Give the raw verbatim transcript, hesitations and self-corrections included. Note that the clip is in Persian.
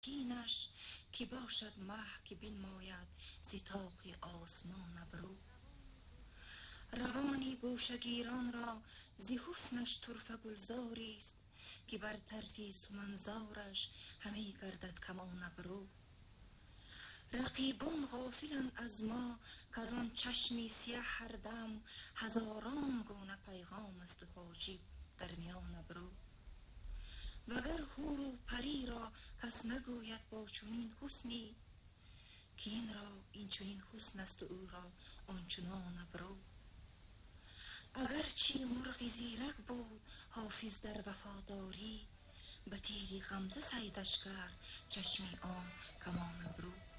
کینش که باشد مه که بنماید ستاق آسمان ابرو. روانی گوشگیران را ز حسنش طرفه گلزاری است که بر طرف سمنزارش همی گردد کمان ابرو. رقیبان غافلند از ما کز آن چشم سیه هر دم هزاران گونه پیغام است و حاجب در میان ابرو. وگر حور و پری را کس نگوید با چنین حسنی که این را این چنین حسن است و او را آنچنان ابرو. اگرچه مرغ زیرک بود حافظ در وفاداری به تیر غمزه صیدش کرد چشم آن کمان ابرو.